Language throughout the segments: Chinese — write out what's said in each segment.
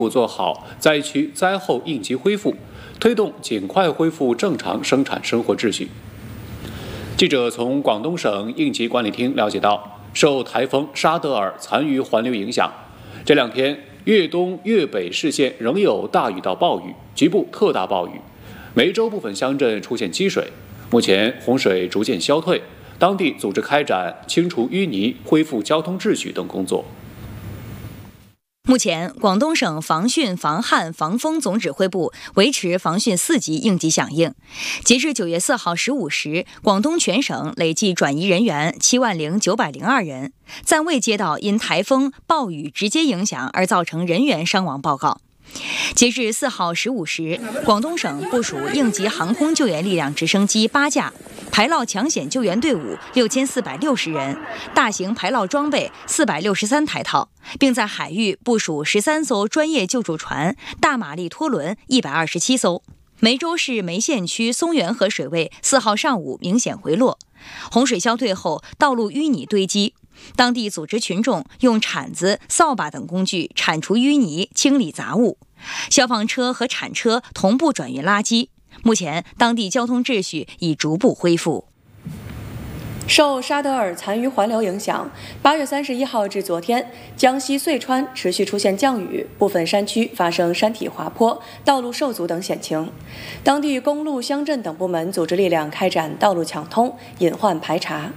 做好灾区灾后应急恢复，推动尽快恢复正常生产生活秩序。记者从广东省应急管理厅了解到，受台风沙德尔残余环流影响，这2天粤东、粤北市县仍有大雨到暴雨，局部特大暴雨，梅州部分乡镇出现积水。目前洪水逐渐消退，当地组织开展清除淤泥、恢复交通秩序等工作。 目前，广东省防汛防旱防风总指挥部维持防汛4级应急响应。截至9月4号15时，广东全省累计转移人员70902人，暂未接到因台风、暴雨直接影响而造成人员伤亡报告。截至4号15时，广东省部署应急航空救援力量直升机8架，排涝抢险救援队伍6460人，大型排涝装备463台套，并在海域部署13艘专业救助船、大马力拖轮127艘。梅州市梅县区松原河水位4号上午明显回落，洪水消退后，道路淤泥堆积。当地组织群众用铲子、扫把等工具铲除淤泥、清理杂物，消防车和铲车同步转运垃圾。目前，当地交通秩序已逐步恢复。 受沙德尔残余环流影响，8月31号至昨天，江西遂川持续出现降雨，部分山区发生山体滑坡、道路受阻等险情。当地公路、乡镇等部门组织力量开展道路抢通、隐患排查。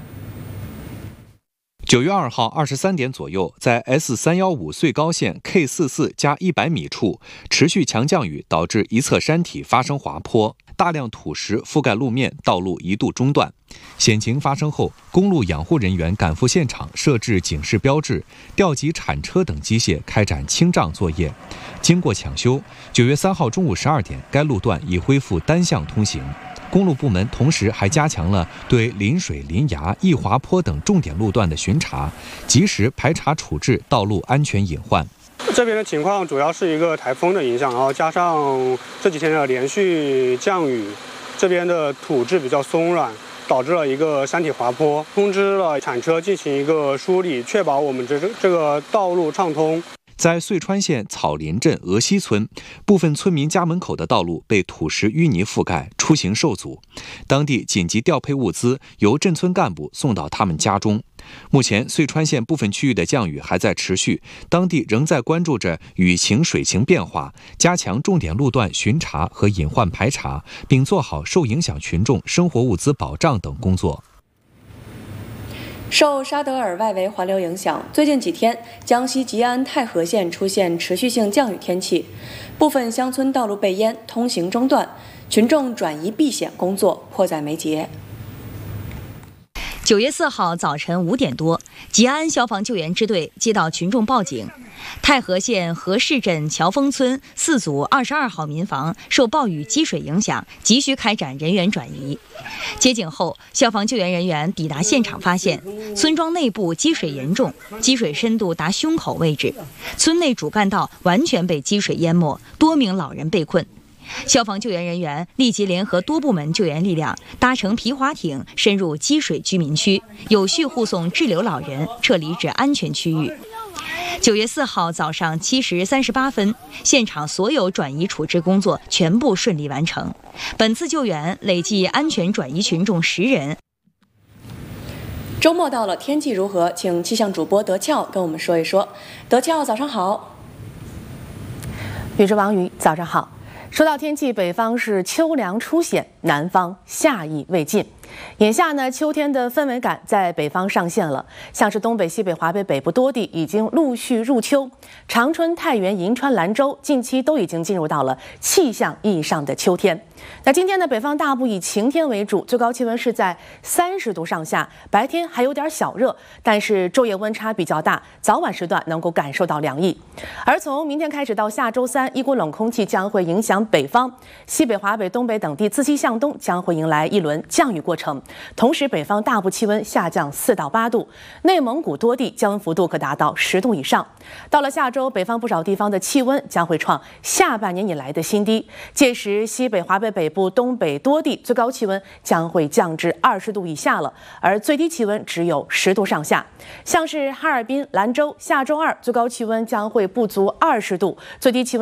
9月2号23点左右，在 S315 穗高线 K44 加100米处，持续强降雨导致一侧山体发生滑坡，大量土石覆盖路面，道路一度中断。险情发生后，公路养护人员赶赴现场，设置警示标志，调集铲车等机械开展清障作业。经过抢修，9月3号中午12点，该路段已恢复单向通行。公路部门同时还加强了对临水、临崖、易滑坡等重点路段的巡查，及时排查处置道路安全隐患。 这边的情况主要是一个台风的影响，然后加上这几天的连续降雨，这边的土质比较松软，导致了一个山体滑坡，通知了铲车进行一个梳理，确保我们这个道路畅通。 在遂川县草林镇鹅溪村，部分村民家门口的道路被土石淤泥覆盖，出行受阻。当地紧急调配物资，由镇村干部送到他们家中。目前，遂川县部分区域的降雨还在持续，当地仍在关注着雨情、水情变化，加强重点路段巡查和隐患排查，并做好受影响群众生活物资保障等工作。 受沙德尔外围环流影响，最近几天，江西吉安太和县出现持续性降雨天气，部分乡村道路被淹，通行中断，群众转移避险工作迫在眉睫。 9月4号早晨5点多，吉安消防救援支队接到群众报警，太和县和市镇乔峰村4组22号民房受暴雨积水影响，急需开展人员转移。接警后，消防救援人员抵达现场，发现村庄内部积水严重，积水深度达胸口位置，村内主干道完全被积水淹没，多名老人被困。消防救援人员立即联合多部门救援力量，搭乘皮划艇深入积水居民区，有序护送滞留老人撤离至安全区域。9月4号早上7时38分，现场所有转移处置工作全部顺利完成。本次救援累计安全转移群众10人。 周末到了，天气如何？请气象主播德俏跟我们说一说。德俏，早上好。 宇之王宇，早上好。说到天气，北方是秋凉初显，南方夏意未尽。眼下呢，秋天的氛围感在北方上线了，像是东北、西北、华北北部多地已经陆续入秋，长春、太原、银川、兰州近期都已经进入到了气象意义上的秋天。那今天呢，北方大部以晴天为主，最高气温是在30度上下，白天还有点小热，但是昼夜温差比较大，早晚时段能够感受到凉意。而从明天开始到下周3，一股冷空气将会影响北方，西北、华北、东北等地自西向东将会迎来一轮降雨过程，同时北方大部气温下降4到8度，内蒙古多地降温幅度可达到10度以上。到了下周，北方不少地方的气温将会创下半年以来的新低，届时西北、华北北部、东北多地最高气温将会降至20度以下了，而最低气温只有10度上下。像是哈尔滨、兰州，下周2最高气温将会不足20度，最低气温